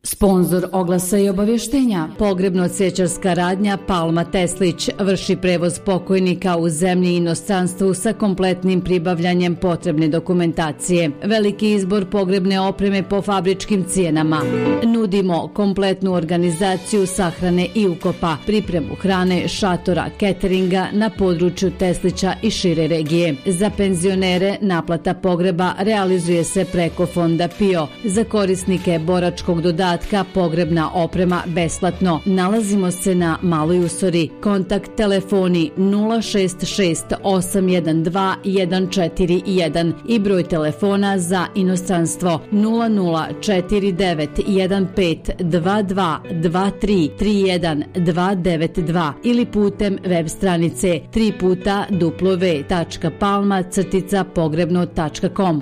Sponzor oglasa i obavještenja. Pogrebno-cečarska radnja Palma Teslić vrši prevoz pokojnika u zemlji i inostranstvu sa kompletnim pribavljanjem potrebne dokumentacije. Veliki izbor pogrebne opreme po fabričkim cijenama. Nudimo kompletnu organizaciju sahrane i ukopa, pripremu hrane, šatora, cateringa na području Teslića i šire regije. Za penzionere naplata pogreba realizuje se preko Fonda PIO. Za korisnike boračkog dodatka pogrebna oprema besplatno. Nalazimo se na Maloj Usori. Kontakt telefoni 066 812 141 i broj telefona za inostranstvo 0049 15 22 23 31 292 ili putem web stranice www.palma-pogrebno.com.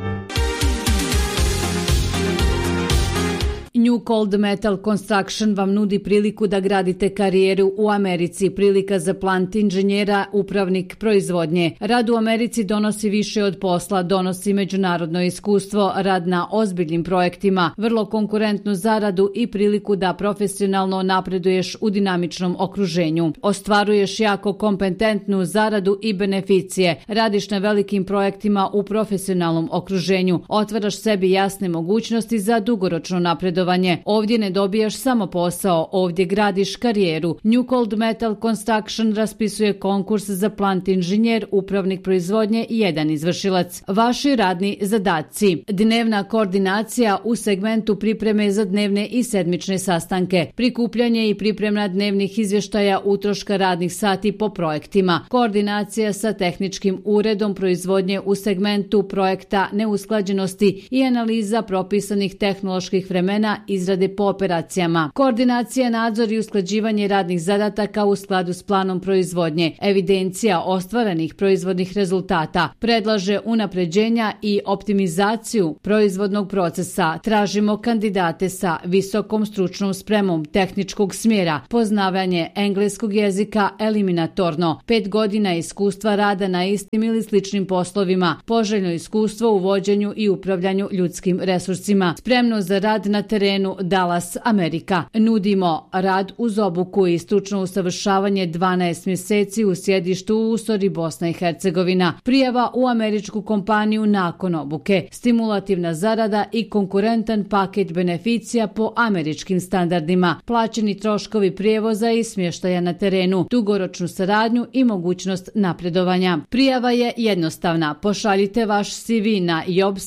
New Cold Metal Construction vam nudi priliku da gradite karijeru u Americi. Prilika za plant inženjera, upravnik proizvodnje. Rad u Americi donosi više od posla, donosi međunarodno iskustvo, rad na ozbiljnim projektima, vrlo konkurentnu zaradu i priliku da profesionalno napreduješ u dinamičnom okruženju. Ostvaruješ jako kompetentnu zaradu i beneficije. Radiš na velikim projektima u profesionalnom okruženju. Otvaraš sebi jasne mogućnosti za dugoročno napredovanje. Ovdje ne dobijaš samo posao, ovdje gradiš karijeru. New Cold Metal Construction raspisuje konkurs za plant inženjer, upravnik proizvodnje i jedan izvršilac. Vaši radni zadaci. Dnevna koordinacija u segmentu pripreme za dnevne i sedmične sastanke. Prikupljanje i priprema dnevnih izvještaja utroška radnih sati po projektima. Koordinacija sa tehničkim uredom proizvodnje u segmentu projekta neusklađenosti i analiza propisanih tehnoloških vremena izrade po operacijama. Koordinacija, nadzor i usklađivanje radnih zadataka u skladu s planom proizvodnje. Evidencija ostvarenih proizvodnih rezultata. Predlaže unapređenja i optimizaciju proizvodnog procesa. Tražimo kandidate sa visokom stručnom spremom tehničkog smjera. Poznavanje engleskog jezika eliminatorno. 5 godina iskustva rada na istim ili sličnim poslovima. Poželjno iskustvo u vođenju i upravljanju ljudskim resursima. Spremno za rad na terenu Dallas, Amerika. Nudimo rad uz obuku i stručno usavršavanje 12 mjeseci u sjedištu u Usori, Bosna i Hercegovina. Prijava u američku kompaniju nakon obuke. Stimulativna zarada i konkurentan paket beneficija po američkim standardima. Plaćeni troškovi prijevoza i smještaja na terenu. Dugoročnu saradnju i mogućnost napredovanja. Prijava je jednostavna. Pošaljite vaš CV na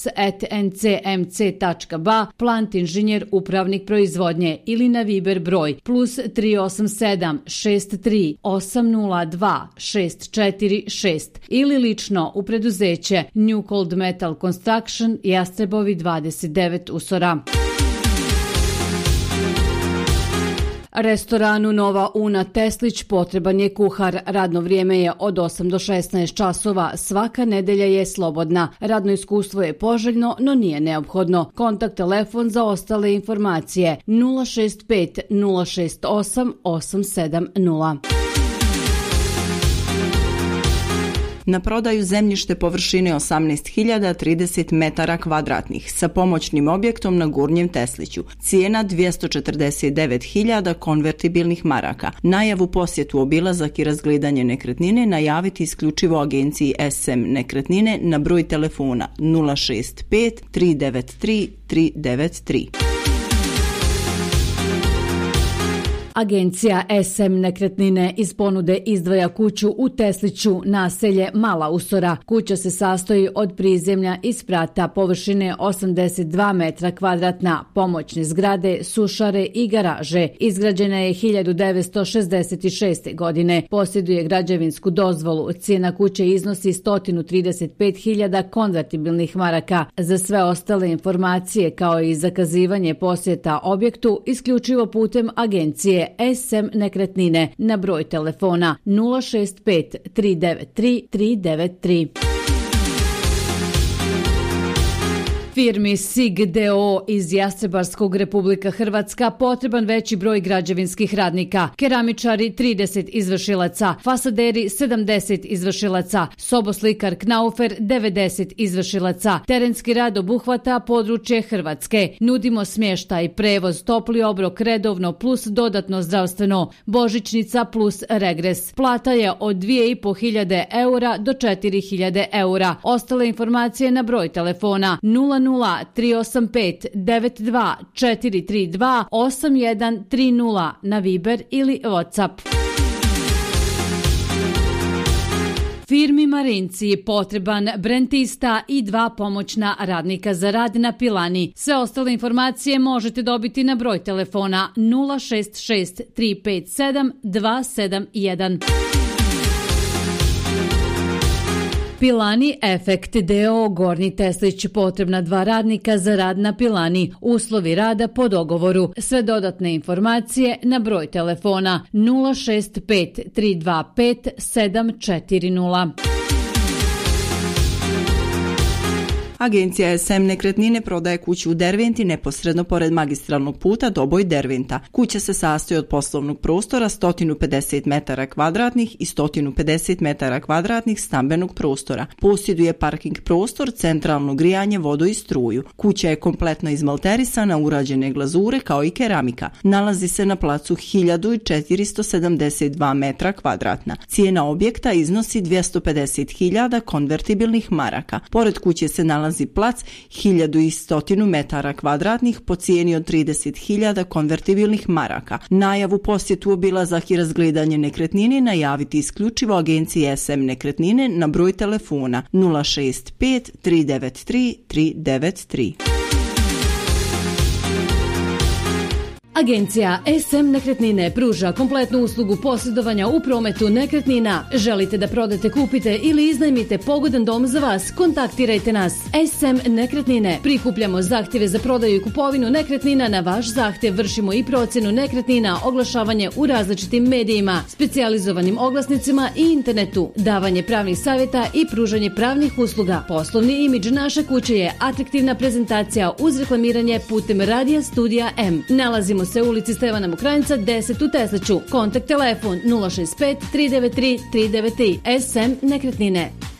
jobs@ncmc.ba, plant inženjer, upravnik proizvodnje ili na Viber broj +387 63 802 646 ili lično u preduzeće New Cold Metal Construction, Jastrebovi 29 Usora. Restoranu Nova Una Teslić potreban je kuhar. Radno vrijeme je od 8 do 16 časova. Svaka nedelja je slobodna. Radno iskustvo je poželjno, no nije neophodno. Kontakt telefon za ostale informacije 065 068 870. Na prodaju zemljište površine 18.030 metara kvadratnih sa pomoćnim objektom na Gurnjem Tesliću. Cijena 249.000 konvertibilnih maraka. Najavu, posjetu, obilazak i razgledanje nekretnine najaviti isključivo agenciji SM Nekretnine na broj telefona 065 393 393. Agencija SM Nekretnine iz ponude izdvaja kuću u Tesliću, naselje Mala Usora. Kuća se sastoji od prizemlja i sprata površine 82 metra kvadratna, pomoćne zgrade, sušare i garaže. Izgrađena je 1966. godine. Posjeduje građevinsku dozvolu. Cijena kuće iznosi 135.000 konvertibilnih maraka. Za sve ostale informacije kao i zakazivanje posjeta objektu isključivo putem agencije SM Nekretnine na broj telefona 065 393 393. Firmi SIG DO iz Jastrebarskog, Republika Hrvatska, potreban veći broj građevinskih radnika. Keramičari 30 izvršilaca, fasaderi 70 izvršilaca, soboslikar Knaufer 90 izvršilaca. Terenski rad obuhvata područje Hrvatske. Nudimo smještaj, prevoz, topli obrok redovno plus dodatno zdravstveno, božićnica plus regres. Plata je od 2.500 eura do 4.000 eura. Ostale informacije na broj telefona 00385 92 432 8130 na Viber ili WhatsApp. Firmi Marinci potreban brentista i 2 pomoćna radnika za rad na pilani. Sve ostale informacije možete dobiti na broj telefona 066 357 271. Pilani Efekt DO Gornji Teslić, potrebna 2 radnika za rad na pilani. Uslovi rada po dogovoru. Sve dodatne informacije na broj telefona 065 325 740. Agencija SM Nekretnine prodaje kuću u Derventi neposredno pored magistralnog puta Doboj-Derventa. Kuća se sastoji od poslovnog prostora 150 metara kvadratnih i 150 metara kvadratnih stambenog prostora. Posjeduje parking prostor, centralno grijanje, vodu i struju. Kuća je kompletno izmalterisana, urađene glazure kao i keramika. Nalazi se na placu 1472 metra kvadratna. Cijena objekta iznosi 250.000 konvertibilnih maraka. Pored kuće se nalazi plac 1100 metara kvadratnih po cijeni od 30.000 konvertibilnih maraka. Najavu, posjetu, obilazak i razgledanje nekretnine najaviti isključivo agenciji SM Nekretnine na broj telefona 065 393 393. Agencija SM Nekretnine pruža kompletnu uslugu posjedovanja u prometu nekretnina. Želite da prodate, kupite ili iznajmite pogodan dom za vas? Kontaktirajte nas. SM Nekretnine. Prikupljamo zahtjeve za prodaju i kupovinu nekretnina. Na vaš zahtjev vršimo i procjenu nekretnina, oglašavanje u različitim medijima, specijalizovanim oglasnicima i internetu, davanje pravnih savjeta i pružanje pravnih usluga. Poslovni imidž naše kuće je atraktivna prezentacija uz reklamiranje putem radija Studija M. Nalazimo se u ulici Stevana Mokranjca 10 u Tesliću. Kontakt telefon 065 393 393. SM Nekretnine.